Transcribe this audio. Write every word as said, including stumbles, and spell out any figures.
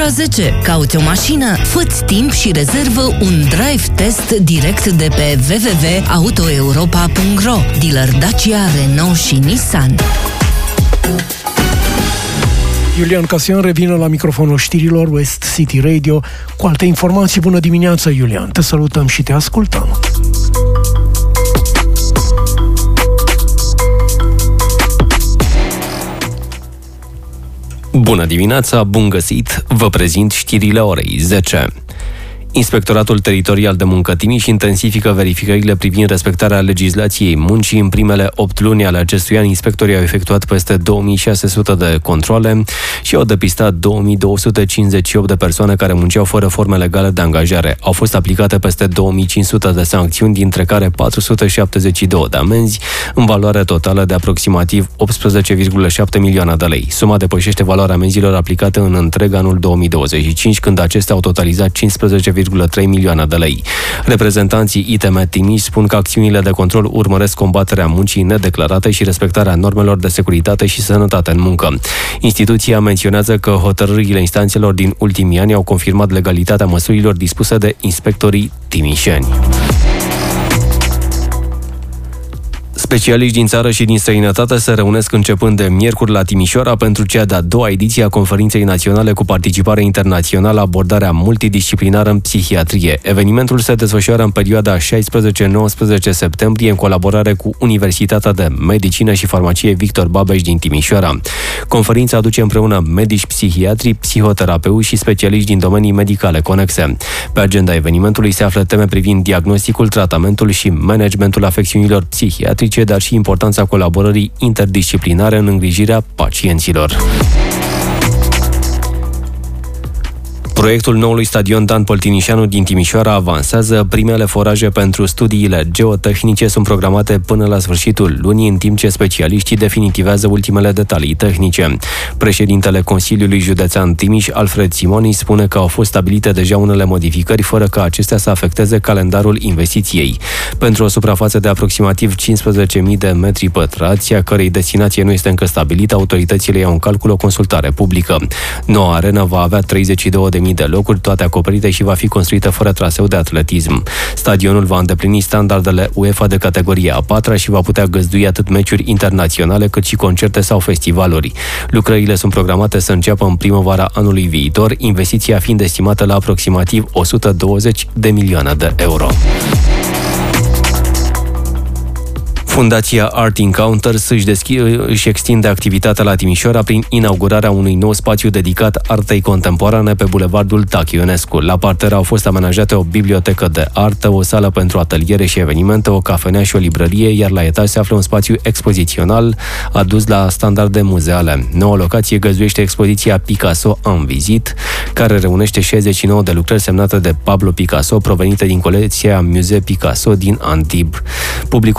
zece. Cauți o mașină? Fă-ți timp și rezervă un drive test direct de pe w w w punct auto europa punct r o. Dealer Dacia, Renault și Nissan. Iulian Casian revine la microfonul știrilor West City Radio cu alte informații. Bună dimineața, Iulian! Te salutăm și te ascultăm! Bună dimineața, bun găsit! Vă prezint știrile orei zece. Inspectoratul Teritorial de Muncă Timiș intensifică verificările privind respectarea legislației muncii. În primele opt luni ale acestui an, inspectorii au efectuat peste două mii șase sute de controle și au depistat două mii două sute cincizeci și opt de persoane care munceau fără forme legale de angajare. Au fost aplicate peste două mii cinci sute de sancțiuni, dintre care patru sute șaptezeci și doi de amenzi, în valoare totală de aproximativ optsprezece virgulă șapte milioane de lei. Suma depășește valoarea amenzilor aplicate în întreg anul două mii douăzeci și cinci, când acestea au totalizat cincisprezece virgulă trei milioane de lei. Reprezentanții I T M Timiș spun că acțiunile de control urmăresc combaterea muncii nedeclarate și respectarea normelor de securitate și sănătate în muncă. Instituția menționează că hotărârile instanțelor din ultimii ani au confirmat legalitatea măsurilor dispuse de inspectorii timișeni. Specialiști din țară și din străinătate se reunesc începând de miercuri la Timișoara pentru cea de-a doua ediție a Conferinței Naționale cu participare internațională, abordarea multidisciplinară în psihiatrie. Evenimentul se desfășoară în perioada șaisprezece nouăsprezece septembrie în colaborare cu Universitatea de Medicină și Farmacie Victor Babeș din Timișoara. Conferința aduce împreună medici psihiatri, psihoterapeuți și specialiști din domenii medicale conexe. Pe agenda evenimentului se află teme privind diagnosticul, tratamentul și managementul afecțiunilor psihiatrice, dar și importanța colaborării interdisciplinare în îngrijirea pacienților. Proiectul noului stadion Dan Păltinișanu din Timișoara avansează. Primele foraje pentru studiile geotehnice sunt programate până la sfârșitul lunii, în timp ce specialiștii definitivează ultimele detalii tehnice. Președintele Consiliului Județean Timiș, Alfred Simoni, spune că au fost stabilite deja unele modificări fără ca acestea să afecteze calendarul investiției. Pentru o suprafață de aproximativ cincisprezece mii de metri pătrați, a cărei destinație nu este încă stabilită, autoritățile iau în calcul o consultare publică. Noua arenă va avea treizeci și două de mii de locuri, toate acoperite, și va fi construită fără traseu de atletism. Stadionul va îndeplini standardele UEFA de categorie a patra și va putea găzdui atât meciuri internaționale cât și concerte sau festivaluri. Lucrările sunt programate să înceapă în primăvara anului viitor, investiția fiind estimată la aproximativ o sută douăzeci de milioane de euro. Fundația Art Encounters își, deschi- își extinde activitatea la Timișoara prin inaugurarea unui nou spațiu dedicat artei contemporane pe bulevardul Tache Ionescu. La parter au fost amenajate o bibliotecă de artă, o sală pentru ateliere și evenimente, o cafenea și o librărie, iar la etaj se află un spațiu expozițional adus la standarde muzeale. Noua locație găzduiește expoziția Picasso en Visit, care reunește șaizeci și nouă de lucrări semnate de Pablo Picasso, provenite din colecția Musée Picasso din Antibes. Publicul